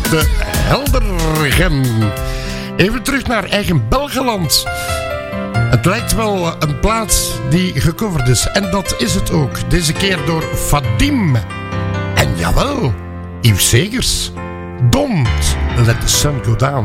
de Heldergem. Even terug naar eigen Belgeland. Het lijkt wel een plaats die gecoverd is. En dat is het ook. Deze keer door Vadim. En jawel, Yves Segers. Don't let the sun go down.